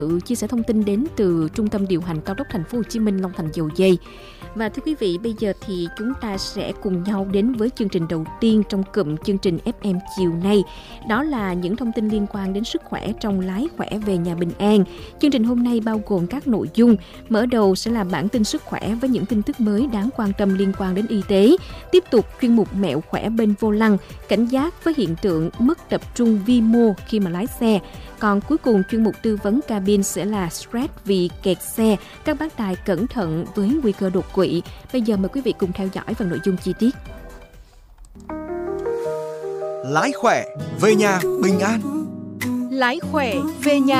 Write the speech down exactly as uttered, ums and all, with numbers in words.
chia sẻ thông tin đến từ Trung tâm điều hành cao tốc Thành phố Hồ Chí Minh Long Thành Dầu Giây. Và thưa quý vị, bây giờ thì chúng ta sẽ cùng nhau đến với chương trình đầu tiên trong cụm chương trình ép em chiều nay. Đó là những thông tin liên quan đến sức khỏe trong lái khỏe về nhà bình an. Chương trình hôm nay bao gồm các nội dung. Mở đầu sẽ là bản tin sức khỏe với những tin tức mới đáng quan tâm liên quan đến y tế. Tiếp tục chuyên mục mẹo khỏe bên vô lăng, cảnh giác với hiện tượng mất tập trung vi mô khi mà lái xe. Còn cuối cùng chuyên mục tư vấn cabin sẽ là stress vì kẹt xe. Các bác tài cẩn thận với nguy cơ đột quỵ. Bây giờ mời quý vị cùng theo dõi phần nội dung chi tiết. Lái khỏe về nhà bình an. Lái khỏe về nhà